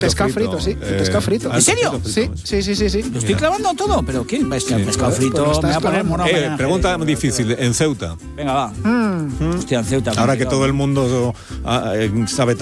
Pescado frito, sí. Pescado frito. ¿En serio? Sí. Lo estoy clavando todo, pero ¿qué? Pescado frito, pues me va a poner mono. Pregunta difícil, en Ceuta. Venga, va. Hostia, en Ceuta. Ahora que todo el mundo sabe